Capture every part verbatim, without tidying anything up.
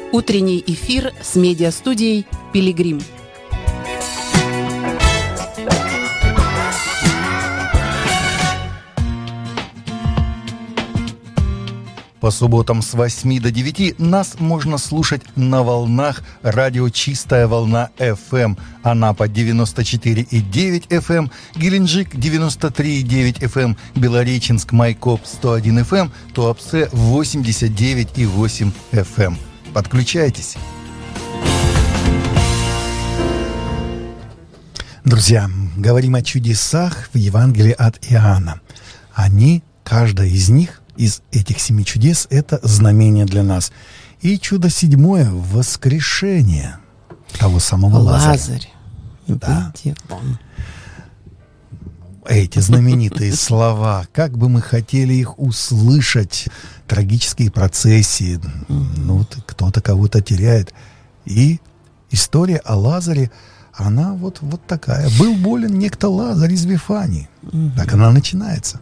Утренний эфир с медиастудией «Пилигрим». По субботам с восьми до девяти нас можно слушать на волнах радио «Чистая волна эф эм». Анапа девяносто четыре и девять эф эм, Геленджик девяносто три и девять эф эм, Белореченск, Майкоп сто один эф эм, Туапсе восемьдесят девять и восемь эф эм. Подключайтесь. Друзья, говорим о чудесах в Евангелии от Иоанна. Они, каждая из них, из этих семи чудес, это знамение для нас. И чудо седьмое — воскрешение того самого Лазаря. Лазарь. Да. Эти знаменитые слова, как бы мы хотели их услышать, трагические процессии, ну, кто-то кого-то теряет. И история о Лазаре, она вот, вот такая. Был болен некто Лазарь из Вифании. Так она начинается.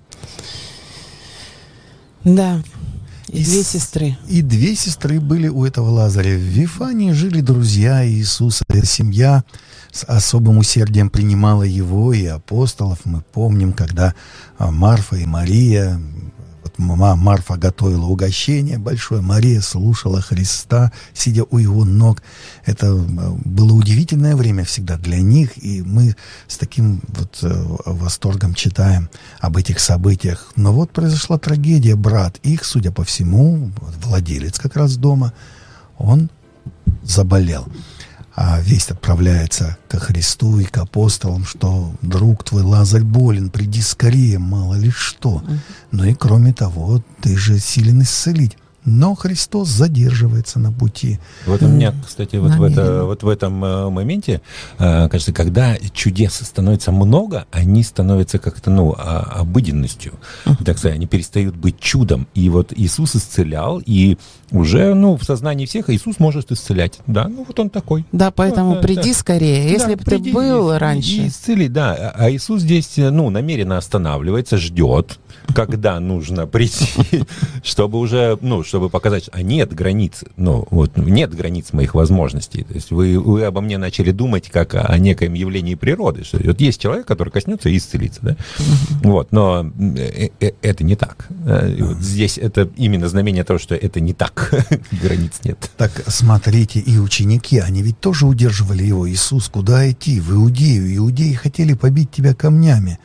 Да, и, и две с... сестры. И две сестры были у этого Лазаря. В Вифании жили друзья Иисуса. Семья с особым усердием принимала его и апостолов. Мы помним, когда Марфа и Мария... Вот Марфа готовила угощение большое, Мария слушала Христа, сидя у его ног. Это было удивительное время всегда для них, и мы с таким вот восторгом читаем об этих событиях. Но вот произошла трагедия. Брат их, судя по всему, владелец как раз дома, он заболел. А весть отправляется ко Христу и к апостолам, что друг твой Лазарь болен, приди скорее, мало ли что. Uh-huh. Ну и кроме того, ты же силен исцелить. Но Христос задерживается на пути. Вот у меня, кстати, вот в, это, вот в этом моменте, кажется, когда чудес становится много, они становятся как-то, ну, обыденностью. Uh-huh. Так сказать, они перестают быть чудом. И вот Иисус исцелял, и уже, ну, в сознании всех Иисус может исцелять. Да, ну вот он такой. Да, поэтому ну, да, приди да. скорее. Если да, бы ты был и, раньше. И исцели, да. А Иисус здесь, ну, намеренно останавливается, ждет, когда нужно прийти, чтобы уже, ну, чтобы показать, а нет границы, ну, вот, нет границ моих возможностей. То есть вы, вы обо мне начали думать как о некоем явлении природы, что вот есть человек, который коснется и исцелится, да? Вот, но это не так. Вот здесь это именно знамение того, что это не так. Границ нет. Так, смотрите, и ученики, они ведь тоже удерживали его. Иисус, куда идти? В Иудею. Иудеи хотели побить тебя камнями.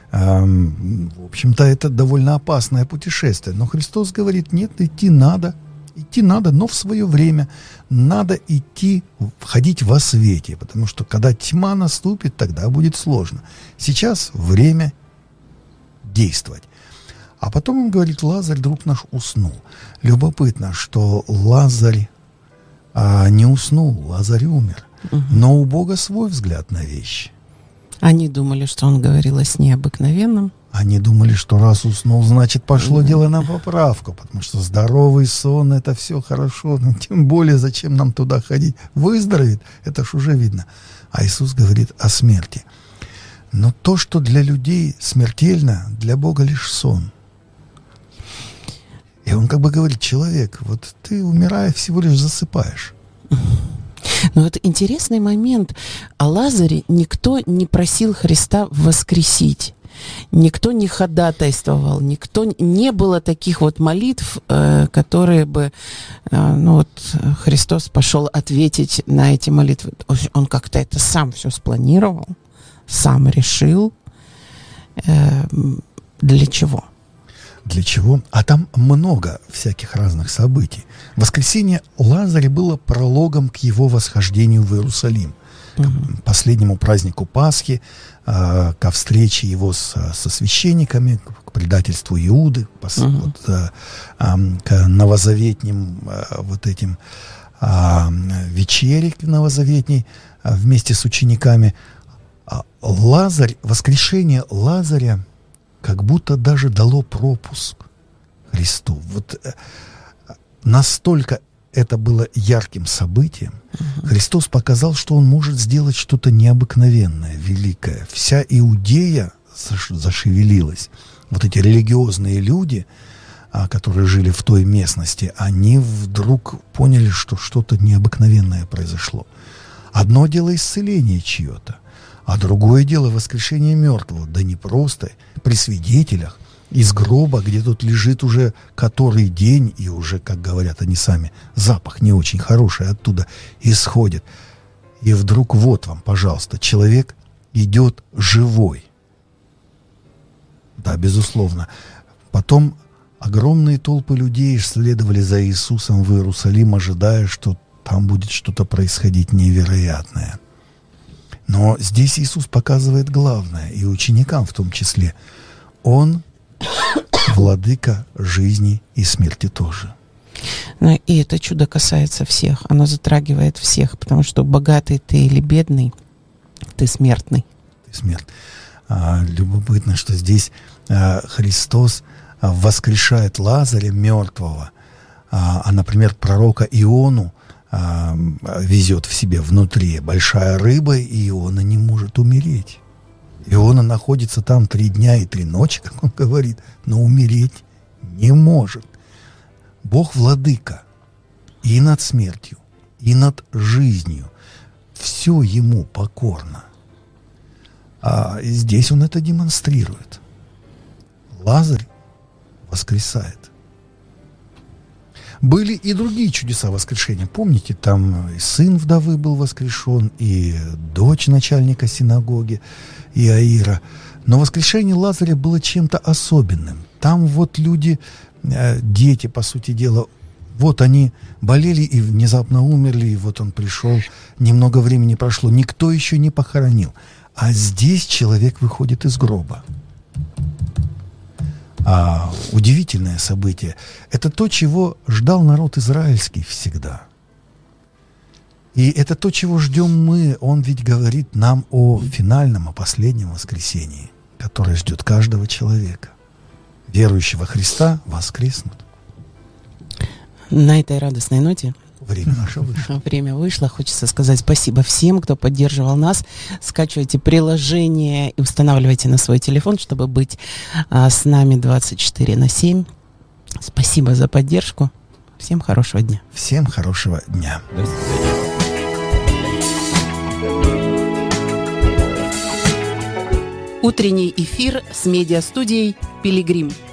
Эм, в общем-то, это довольно опасное путешествие. Но Христос говорит, нет, идти надо. Идти надо, но в свое время. Надо идти, входить во свете. Потому что, когда тьма наступит, тогда будет сложно. Сейчас время действовать. А потом он говорит, Лазарь, друг наш, уснул. Любопытно, что Лазарь а, не уснул, Лазарь умер. Угу. Но у Бога свой взгляд на вещи. Они думали, что он говорил о сне обыкновенном. Они думали, что раз уснул, значит, пошло дело на поправку, потому что здоровый сон — это все хорошо, но тем более зачем нам туда ходить? Выздоровеет, это ж уже видно. А Иисус говорит о смерти. Но то, что для людей смертельно, для Бога лишь сон. И он как бы говорит, человек, вот ты, умирая, всего лишь засыпаешь. Но это интересный момент. О Лазаре никто не просил Христа воскресить. Никто не ходатайствовал, никто не было таких вот молитв, э, которые бы, э, ну вот Христос пошел ответить на эти молитвы. Он как-то это сам все спланировал, сам решил. Э, для чего? Для чего? А там много всяких разных событий. Воскресение Лазаря было прологом к его восхождению в Иерусалим, угу. к последнему празднику Пасхи, э, ко встрече его с, со священниками, к предательству Иуды, пос, угу. вот, э, э, к новозаветним э, вот этим э, вечере новозаветней э, вместе с учениками. Лазарь, воскрешение Лазаря как будто даже дало пропуск Христу. Вот э, настолько это было ярким событием. Uh-huh. Христос показал, что Он может сделать что-то необыкновенное, великое. Вся Иудея заш- зашевелилась. Вот эти религиозные люди, а, которые жили в той местности, они вдруг поняли, что что-то необыкновенное произошло. Одно дело исцеление чье-то, а другое дело воскрешение мертвого. Да не просто, при свидетелях, из гроба, где тут лежит уже который день, и уже, как говорят они сами, запах не очень хороший оттуда исходит. И вдруг вот вам, пожалуйста, человек идет живой. Да, безусловно. Потом огромные толпы людей следовали за Иисусом в Иерусалим, ожидая, что там будет что-то происходить невероятное. Но здесь Иисус показывает главное, и ученикам в том числе. Он владыка жизни и смерти тоже. И это чудо касается всех. Оно затрагивает всех, потому что богатый ты или бедный, ты смертный. Ты смерть. А, любопытно, что здесь а, Христос а, воскрешает Лазаря мертвого, а, а, например, пророка Иону а, везет в себе внутри большая рыба, и Иона не может умереть. Иона находится там три дня и три ночи, как он говорит, но умереть не может. Бог владыка и над смертью, и над жизнью. Все ему покорно. А здесь он это демонстрирует. Лазарь воскресает. Были и другие чудеса воскрешения. Помните, там и сын вдовы был воскрешен, и дочь начальника синагоги Иаира. Но воскрешение Лазаря было чем-то особенным. Там вот люди, дети, по сути дела, вот они болели и внезапно умерли, и вот он пришел, немного времени прошло, никто еще не похоронил. А здесь человек выходит из гроба. А, удивительное событие. Это то, чего ждал народ израильский всегда. И это то, чего ждем мы. Он ведь говорит нам о финальном, о последнем воскресении, которое ждет каждого человека. Верующего Христа воскреснут. На этой радостной ноте Время наше вышло. Время вышло. Хочется сказать спасибо всем, кто поддерживал нас. Скачивайте приложение и устанавливайте на свой телефон, чтобы быть а, с нами двадцать четыре на семь. Спасибо за поддержку. Всем хорошего дня. Всем хорошего дня. До свидания. Утренний эфир с медиастудией «Пилигрим».